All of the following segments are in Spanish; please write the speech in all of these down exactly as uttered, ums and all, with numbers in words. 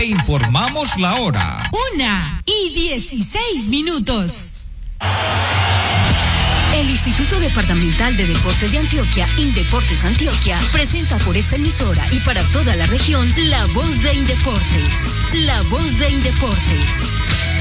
Informamos la hora. Una y dieciséis minutos. El Instituto Departamental de Deportes de Antioquia, Indeportes Antioquia, presenta por esta emisora y para toda la región La Voz de Indeportes. La Voz de Indeportes.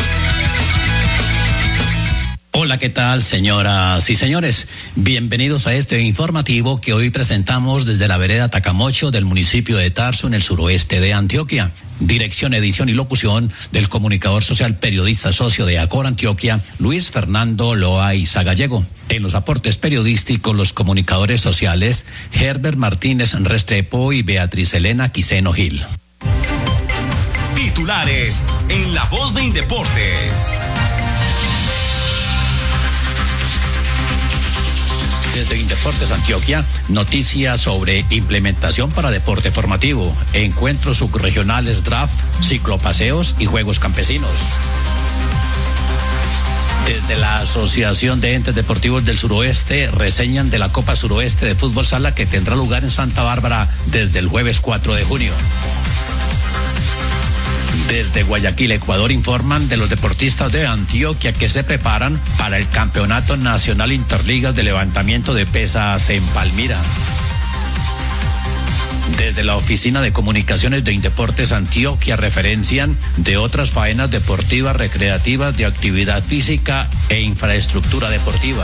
Hola, ¿qué tal, señoras y señores? Bienvenidos a este informativo que hoy presentamos desde la vereda Tacamocho del municipio de Tarso, en el suroeste de Antioquia. Dirección, edición y locución del comunicador social, periodista socio de Acor Antioquia, Luis Fernando Loaiza Gallego. En los aportes periodísticos, los comunicadores sociales, Herbert Martínez Restrepo y Beatriz Elena Quiseno Gil. Titulares en La Voz de Indeportes. Desde Indeportes Antioquia, noticias sobre implementación para deporte formativo, encuentros subregionales, draft, ciclopaseos y juegos campesinos. Desde la Asociación de Entes Deportivos del Suroeste, reseñan de la Copa Suroeste de Fútbol Sala que tendrá lugar en Santa Bárbara desde el jueves cuatro de junio. Desde Guayaquil, Ecuador, informan de los deportistas de Antioquia que se preparan para el Campeonato Nacional Interligas de Levantamiento de Pesas en Palmira. Desde la Oficina de Comunicaciones de Indeportes Antioquia referencian de otras faenas deportivas recreativas de actividad física e infraestructura deportiva.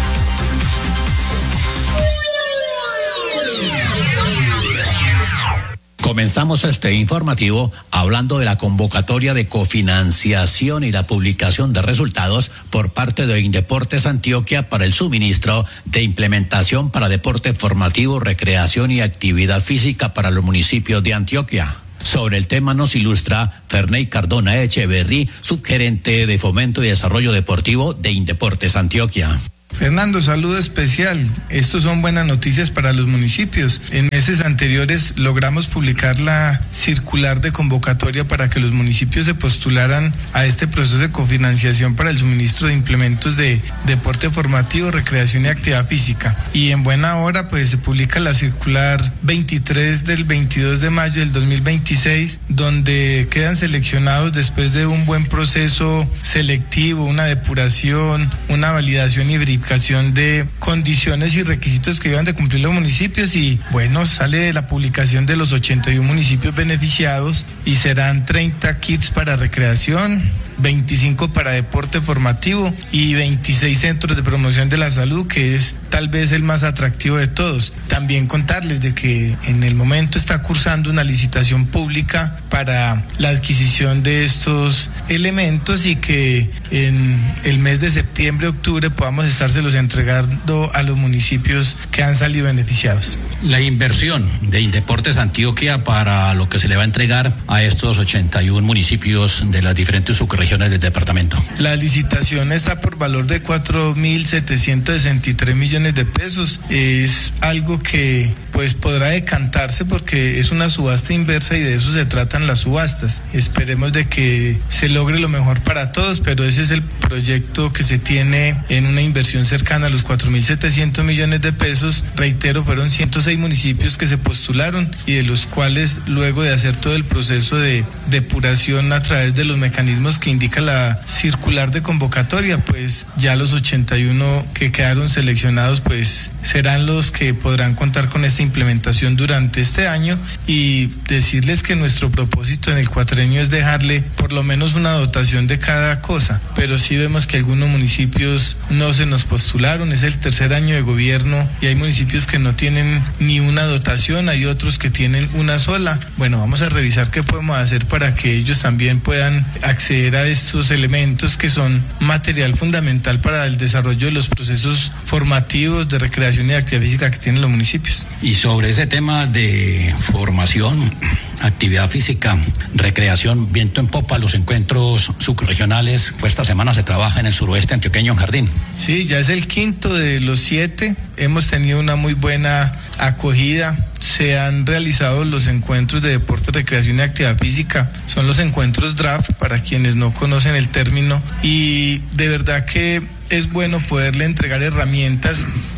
Comenzamos este informativo hablando de la convocatoria de cofinanciación y la publicación de resultados por parte de Indeportes Antioquia para el suministro de implementación para deporte formativo, recreación y actividad física para los municipios de Antioquia. Sobre el tema nos ilustra Ferney Cardona Echeverry, subgerente de Fomento y Desarrollo Deportivo de Indeportes Antioquia. Fernando, saludo especial. Estos son buenas noticias para los municipios. En meses anteriores logramos publicar la circular de convocatoria para que los municipios se postularan a este proceso de cofinanciación para el suministro de implementos de deporte formativo, recreación y actividad física. Y en buena hora, pues se publica la circular veintitrés del veintidós de mayo del dos mil veintiséis, donde quedan seleccionados después de un buen proceso selectivo, una depuración, una validación y verificación de condiciones y requisitos que iban de cumplir los municipios, y bueno, sale la publicación de los ochenta y uno municipios beneficiados y serán treinta kits para recreación, veinticinco para deporte formativo y veintiséis centros de promoción de la salud, que es tal vez el más atractivo de todos. También contarles de que en el momento está cursando una licitación pública para la adquisición de estos elementos y que en el mes de septiembre, octubre podamos estárselos entregando a los municipios que han salido beneficiados. La inversión de Indeportes Antioquia para lo que se le va a entregar a estos ochenta y uno municipios de las diferentes subregiones del departamento. La licitación está por valor de cuatro mil setecientos sesenta y tres millones de pesos. Es algo que pues podrá decantarse porque es una subasta inversa y de eso se tratan las subastas. Esperemos de que se logre lo mejor para todos, pero ese es el proyecto que se tiene en una inversión cercana a los cuatro mil setecientos millones de pesos. Reitero, fueron ciento seis municipios que se postularon y de los cuales, luego de hacer todo el proceso de depuración a través de los mecanismos que indica la circular de convocatoria, pues ya los ochenta y uno que quedaron seleccionados pues serán los que podrán contar con esta implementación durante este año, y decirles que nuestro propósito en el cuatrenio es dejarle por lo menos una dotación de cada cosa, pero sí vemos que algunos municipios no se nos postularon, es el tercer año de gobierno y hay municipios que no tienen ni una dotación, hay otros que tienen una sola. Bueno, vamos a revisar qué podemos hacer para que ellos también puedan acceder a estos elementos que son material fundamental para el desarrollo de los procesos formativos de recreación y de actividad física que tienen los municipios. Y sobre ese tema de formación, actividad física, recreación, viento en popa, los encuentros subregionales, pues esta semana se trabaja en el suroeste antioqueño en Jardín. Sí, ya es el quinto de los siete, hemos tenido una muy buena acogida. Se han realizado los encuentros de deporte, recreación y actividad física, son los encuentros draft para quienes no conocen el término, y de verdad que es bueno poderle entregar herramientas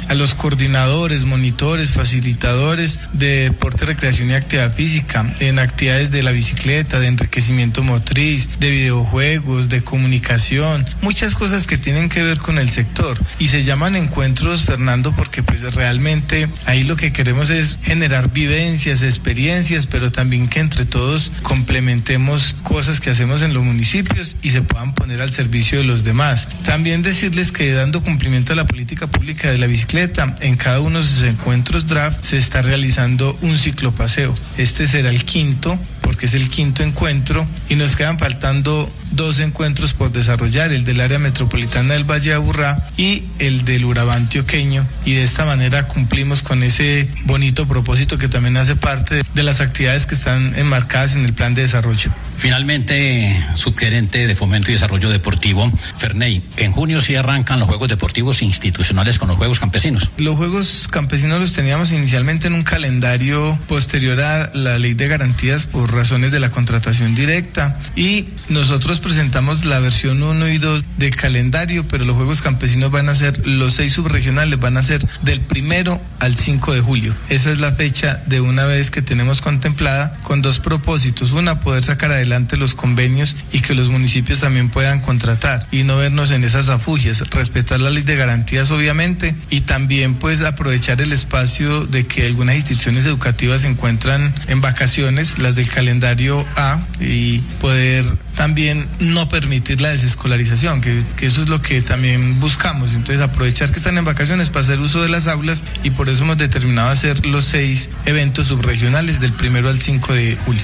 a los coordinadores, monitores, facilitadores de deporte, recreación y actividad física, en actividades de la bicicleta, de enriquecimiento motriz, de videojuegos, de comunicación, muchas cosas que tienen que ver con el sector. Y se llaman encuentros, Fernando, porque pues realmente ahí lo que queremos es generar vivencias, experiencias, pero también que entre todos complementemos cosas que hacemos en los municipios y se puedan poner al servicio de los demás. También decirles que dando cumplimiento a la política pública de la bicicleta, en cada uno de sus encuentros draft se está realizando un ciclopaseo. Este será el quinto, porque es el quinto encuentro y nos quedan faltando dos encuentros por desarrollar, el del área metropolitana del Valle de Aburrá y el del Urabá antioqueño, y de esta manera cumplimos con ese bonito propósito que también hace parte de las actividades que están enmarcadas en el plan de desarrollo. Finalmente, subgerente de Fomento y Desarrollo Deportivo, Ferney, en junio sí arrancan los Juegos Deportivos Institucionales con los Juegos Campesinos. Los Juegos Campesinos los teníamos inicialmente en un calendario posterior a la Ley de Garantías por razones de la contratación directa, y nosotros presentamos la versión uno y dos del calendario, pero los Juegos Campesinos van a ser, los seis subregionales van a ser del primero al cinco de julio. Esa es la fecha de una vez que tenemos contemplada, con dos propósitos: una, poder sacar adelante los convenios y que los municipios también puedan contratar y no vernos en esas afugias, respetar la ley de garantías obviamente, y también pues aprovechar el espacio de que algunas instituciones educativas se encuentran en vacaciones, las del calendario A, y poder también no permitir la desescolarización, que, que eso es lo que también buscamos. Entonces aprovechar que están en vacaciones para hacer uso de las aulas, y por eso hemos determinado hacer los seis eventos subregionales del primero al cinco de julio.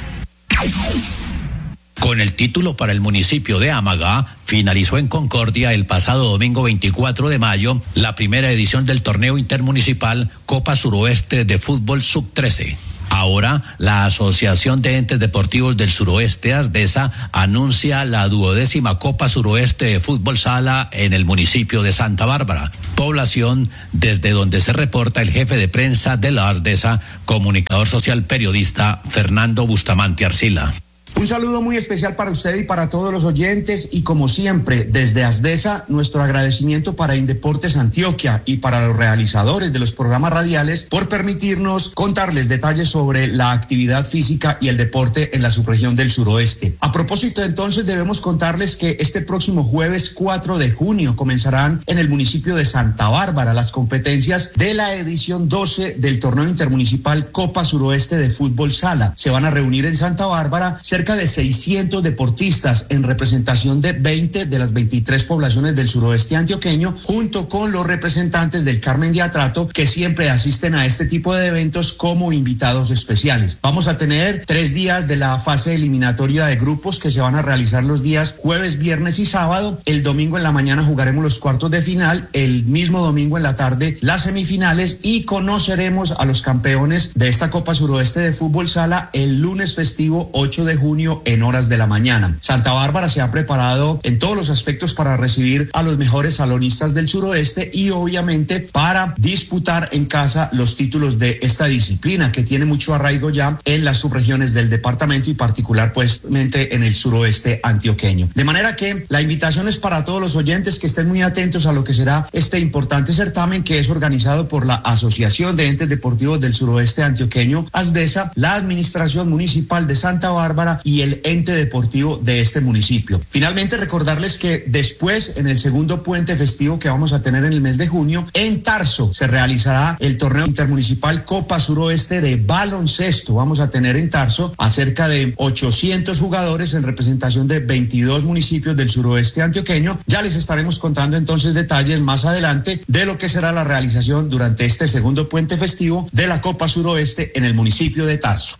Con el título para el municipio de Amagá, finalizó en Concordia el pasado domingo veinticuatro de mayo la primera edición del torneo intermunicipal Copa Suroeste de Fútbol sub trece. Ahora, la Asociación de Entes Deportivos del Suroeste, ASDESA, anuncia la duodécima Copa Suroeste de Fútbol Sala en el municipio de Santa Bárbara, población desde donde se reporta el jefe de prensa de la ASDESA, comunicador social periodista Fernando Bustamante Arcila. Un saludo muy especial para usted y para todos los oyentes, y como siempre, desde ASDESA, nuestro agradecimiento para Indeportes Antioquia y para los realizadores de los programas radiales por permitirnos contarles detalles sobre la actividad física y el deporte en la subregión del suroeste. A propósito, entonces, debemos contarles que este próximo jueves cuatro de junio comenzarán en el municipio de Santa Bárbara las competencias de la edición doce del torneo intermunicipal Copa Suroeste de Fútbol Sala. Se van a reunir en Santa Bárbara cerca de seiscientos deportistas en representación de veinte de las veintitrés poblaciones del suroeste antioqueño, junto con los representantes del Carmen de Atrato, que siempre asisten a este tipo de eventos como invitados especiales. Vamos a tener tres días de la fase eliminatoria de grupos que se van a realizar los días jueves, viernes y sábado. El domingo en la mañana jugaremos los cuartos de final, el mismo domingo en la tarde las semifinales, y conoceremos a los campeones de esta Copa Suroeste de Fútbol Sala el lunes festivo ocho de junio en horas de la mañana. Santa Bárbara se ha preparado en todos los aspectos para recibir a los mejores salonistas del suroeste y obviamente para disputar en casa los títulos de esta disciplina, que tiene mucho arraigo ya en las subregiones del departamento y particular pues en el suroeste antioqueño. De manera que la invitación es para todos los oyentes que estén muy atentos a lo que será este importante certamen, que es organizado por la Asociación de Entes Deportivos del Suroeste Antioqueño, ASDESA, la Administración Municipal de Santa Bárbara y el ente deportivo de este municipio. Finalmente, recordarles que después, en el segundo puente festivo que vamos a tener en el mes de junio, en Tarso se realizará el torneo intermunicipal Copa Suroeste de baloncesto. Vamos a tener en Tarso a cerca de ochocientos jugadores en representación de veintidós municipios del suroeste antioqueño. Ya les estaremos contando entonces detalles más adelante de lo que será la realización durante este segundo puente festivo de la Copa Suroeste en el municipio de Tarso.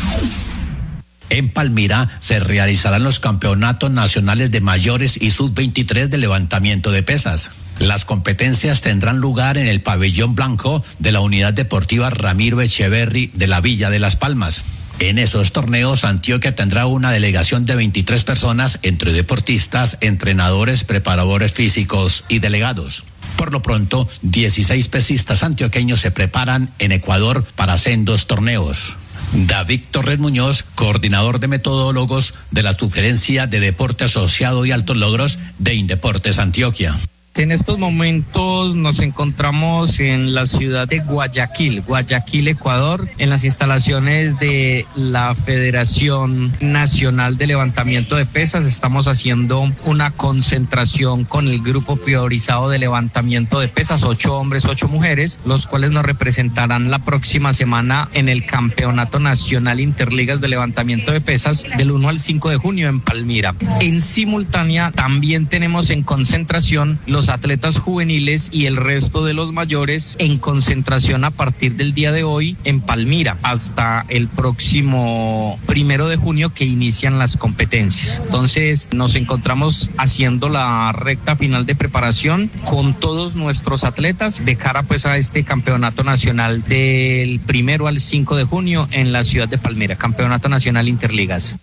En Palmira se realizarán los campeonatos nacionales de mayores y sub veintitrés de levantamiento de pesas. Las competencias tendrán lugar en el pabellón blanco de la Unidad Deportiva Ramiro Echeverry de la Villa de Las Palmas. En esos torneos, Antioquia tendrá una delegación de veintitrés personas entre deportistas, entrenadores, preparadores físicos y delegados. Por lo pronto, dieciséis pesistas antioqueños se preparan en Ecuador para sendos torneos. David Torres Muñoz, coordinador de metodólogos de la Sugerencia de Deporte Asociado y Altos Logros de Indeportes Antioquia. En estos momentos nos encontramos en la ciudad de Guayaquil, Guayaquil, Ecuador, en las instalaciones de la Federación Nacional de Levantamiento de Pesas. Estamos haciendo una concentración con el grupo priorizado de levantamiento de pesas, ocho hombres, ocho mujeres, los cuales nos representarán la próxima semana en el Campeonato Nacional Interligas de Levantamiento de Pesas del uno al cinco de junio en Palmira. En simultánea también tenemos en concentración los atletas juveniles y el resto de los mayores en concentración a partir del día de hoy en Palmira hasta el próximo primero de junio que inician las competencias. Entonces nos encontramos haciendo la recta final de preparación con todos nuestros atletas de cara pues a este campeonato nacional del primero al cinco de junio en la ciudad de Palmira, Campeonato Nacional Interligas.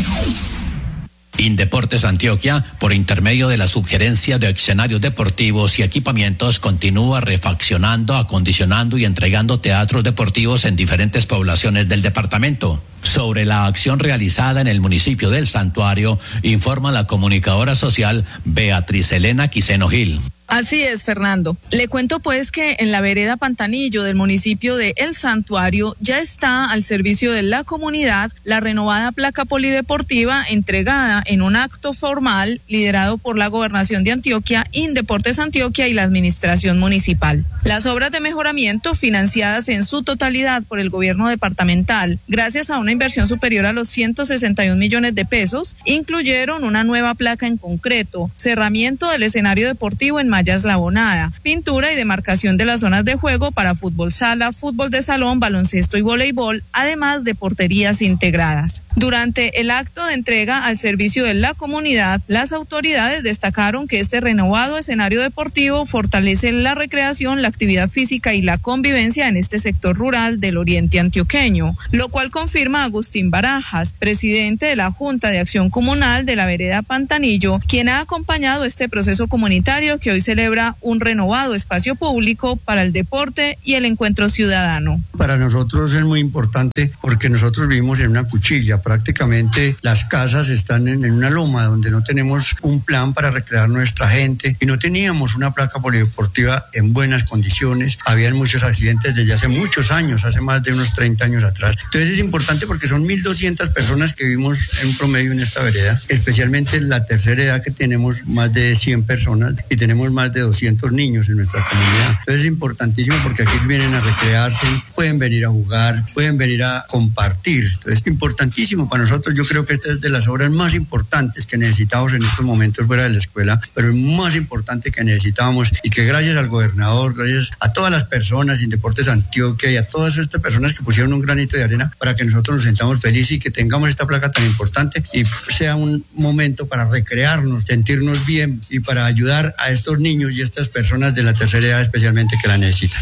Indeportes Antioquia, por intermedio de la sugerencia de escenarios deportivos y equipamientos, continúa refaccionando, acondicionando y entregando teatros deportivos en diferentes poblaciones del departamento. Sobre la acción realizada en el municipio del Santuario, informa la comunicadora social Beatriz Elena Quiseno Gil. Así es, Fernando. Le cuento pues que en la vereda Pantanillo del municipio de El Santuario ya está al servicio de la comunidad la renovada placa polideportiva entregada en un acto formal liderado por la Gobernación de Antioquia, Indeportes Antioquia y la Administración Municipal. Las obras de mejoramiento, financiadas en su totalidad por el gobierno departamental, gracias a una inversión superior a los ciento sesenta y un millones de pesos, incluyeron una nueva placa en concreto, cerramiento del escenario deportivo en malla eslabonada, pintura y demarcación de las zonas de juego para fútbol sala, fútbol de salón, baloncesto y voleibol, además de porterías integradas. Durante el acto de entrega al servicio de la comunidad, las autoridades destacaron que este renovado escenario deportivo fortalece la recreación, la actividad física y la convivencia en este sector rural del oriente antioqueño, lo cual confirma Agustín Barajas, presidente de la Junta de Acción Comunal de la vereda Pantanillo, quien ha acompañado este proceso comunitario que hoy celebra un renovado espacio público para el deporte y el encuentro ciudadano. Para nosotros es muy importante porque nosotros vivimos en una cuchilla, prácticamente las casas están en, en una loma donde no tenemos un plan para recrear nuestra gente y no teníamos una placa polideportiva en buenas condiciones, habían muchos accidentes desde hace muchos años, hace más de unos treinta años atrás. Entonces es importante porque son mil doscientas personas que vivimos en promedio en esta vereda, especialmente en la tercera edad que tenemos más de cien personas y tenemos más de doscientos niños en nuestra comunidad. Entonces es importantísimo porque aquí vienen a recrearse, pueden venir a jugar, pueden venir a compartir. Entonces es importantísimo para nosotros. Yo creo que esta es de las obras más importantes que necesitamos en estos momentos fuera de la escuela, pero es más importante que necesitábamos y que gracias al gobernador, gracias a todas las personas, Indeportes Antioquia y a todas estas personas que pusieron un granito de arena para que nosotros nos sentamos felices y que tengamos esta placa tan importante y sea un momento para recrearnos, sentirnos bien y para ayudar a estos niños y estas personas de la tercera edad especialmente que la necesitan.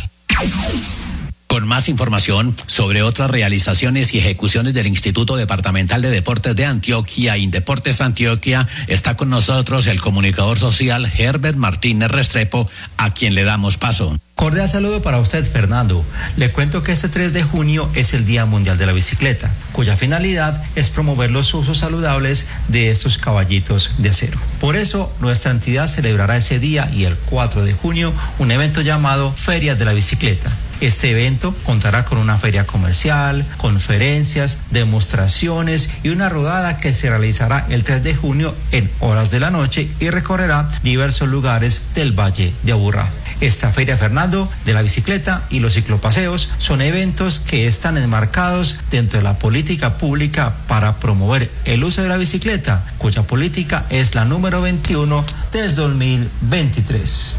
Con más información sobre otras realizaciones y ejecuciones del Instituto Departamental de Deportes de Antioquia, Indeportes Antioquia, está con nosotros el comunicador social Herbert Martínez Restrepo, a quien le damos paso. Cordial saludo para usted, Fernando. Le cuento que este tres de junio es el Día Mundial de la Bicicleta, cuya finalidad es promover los usos saludables de estos caballitos de acero. Por eso, nuestra entidad celebrará ese día y el cuatro de junio un evento llamado Ferias de la Bicicleta. Este evento contará con una feria comercial, conferencias, demostraciones y una rodada que se realizará el tres de junio en horas de la noche y recorrerá diversos lugares del Valle de Aburrá. Esta feria, Fernando, de la bicicleta y los ciclopaseos son eventos que están enmarcados dentro de la política pública para promover el uso de la bicicleta, cuya política es la número veintiuno desde dos mil veintitrés.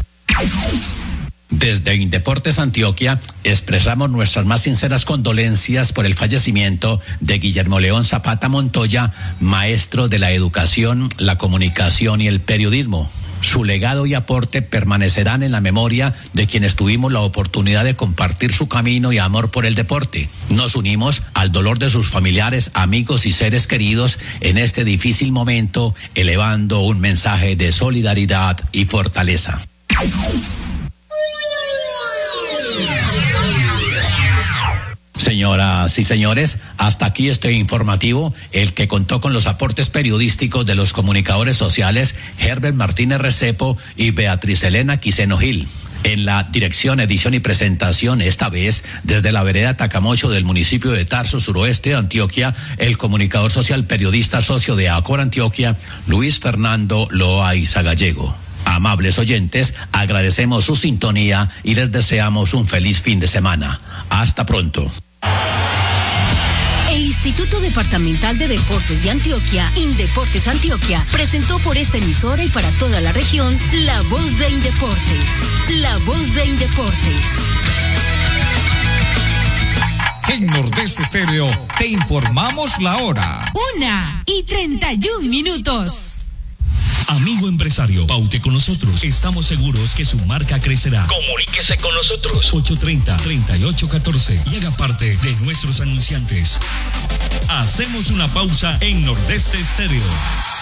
Desde Indeportes Antioquia expresamos nuestras más sinceras condolencias por el fallecimiento de Guillermo León Zapata Montoya, maestro de la educación, la comunicación y el periodismo. Su legado y aporte permanecerán en la memoria de quienes tuvimos la oportunidad de compartir su camino y amor por el deporte. Nos unimos al dolor de sus familiares, amigos y seres queridos en este difícil momento, elevando un mensaje de solidaridad y fortaleza. Señoras y señores, hasta aquí este informativo, el que contó con los aportes periodísticos de los comunicadores sociales Herbert Martínez Restrepo y Beatriz Elena Quiseno Gil. En la dirección, edición y presentación, esta vez desde la vereda Tacamocho del municipio de Tarso, suroeste de Antioquia, el comunicador social, periodista, socio de Acor Antioquia, Luis Fernando Loaiza Gallego. Amables oyentes, agradecemos su sintonía y les deseamos un feliz fin de semana. Hasta pronto. El Instituto Departamental de Deportes de Antioquia, Indeportes Antioquia, presentó por esta emisora y para toda la región La Voz de Indeportes. La Voz de Indeportes. En Nordeste Estéreo te informamos la hora. Una y treinta y un minutos. Amigo empresario, paute con nosotros. Estamos seguros que su marca crecerá. Comuníquese con nosotros. ocho treinta, treinta y ocho catorce y haga parte de nuestros anunciantes. Hacemos una pausa en Nordeste Estéreo.